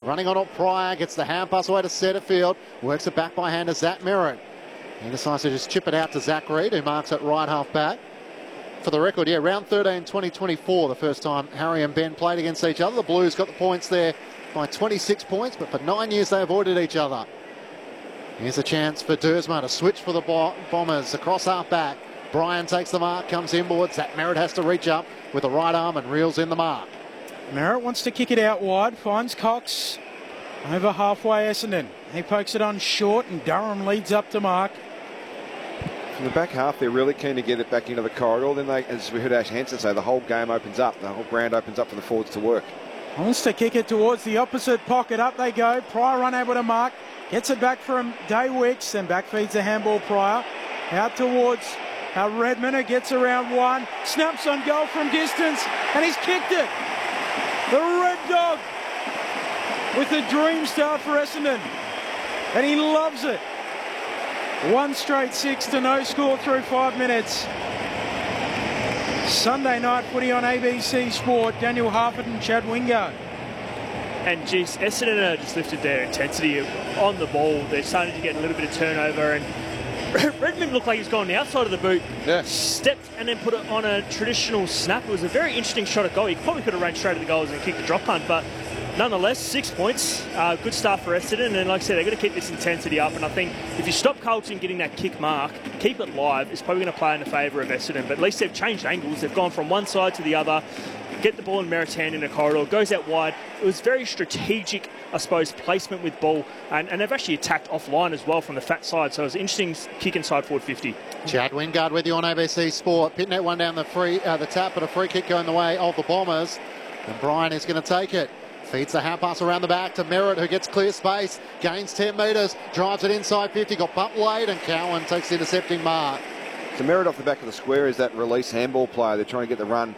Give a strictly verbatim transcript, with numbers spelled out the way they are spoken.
Running on up Pryor, gets the hand pass away to Setterfield, works it back by hand to Zach Merritt. He decides to just chip it out to Zach Reid, who marks at right half back. For the record, yeah, round thirteen twenty twenty-four, the first time Harry and Ben played against each other. The Blues got the points there by twenty-six points, but for nine years they avoided each other. Here's a chance for Dersma to switch for the Bombers across half back. Bryan takes the mark, comes inboard. Zach Merritt has to reach up with the right arm and reels in the mark. Merritt wants to kick it out wide, finds Cox over halfway Essendon. He pokes it on short and Durham leads up to mark. From the back half, they're really keen to get it back into the corridor. Then, they, as we heard Ash Hansen say, the whole game opens up. The whole ground opens up for the forwards to work. Wants to kick it towards the opposite pocket. Up they go. Pryor unable to mark. Gets it back from Day Wicks and back feeds the handball Pryor. Out towards uh, Redmond, who gets around one. Snaps on goal from distance and he's kicked it. The Red Dog with a dream start for Essendon. And he loves it. One straight six to no score through five minutes. Sunday night footy on A B C Sport. Daniel Harford and Chad Wingard. And geez, Essendon just lifted their intensity on the ball. They're starting to get a little bit of turnover, and Redmond looked like he's gone the outside of the boot. Yeah. Stepped and then put it on a traditional snap. It was a very interesting shot at goal. He probably could have run straight to the goals and kicked the drop punt, but nonetheless, six points. Uh, good start for Essendon, and like I said, they're going to keep this intensity up. And I think if you stop Carlton getting that kick mark, keep it live, it's probably going to play in the favour of Essendon. But at least they've changed angles. They've gone from one side to the other. Get the ball in Merritt's hand in a corridor, goes out wide. It was very strategic, I suppose, placement with ball, and, and they've actually attacked offline as well from the fat side, so it was an interesting kick inside forward fifty. Chad Wingard with you on A B C Sport. Pitnet one down the free, uh, the tap, but a free kick going the way of the Bombers, and Bryan is going to take it. Feeds the hand pass around the back to Merritt, who gets clear space, gains ten metres, drives it inside fifty, got bumped late, and Cowan takes the intercepting mark. So Merritt off the back of the square is that release handball player. They're trying to get the run